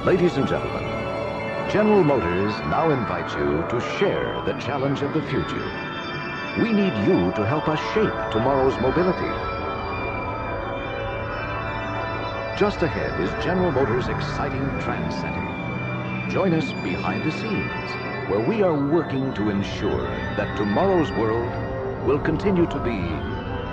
Ladies and gentlemen, General Motors now invites you to share the challenge of the future. We need you to help us shape tomorrow's mobility. Just ahead is General Motors' exciting Trans Center. Join us behind the scenes, where we are working to ensure that tomorrow's world will continue to be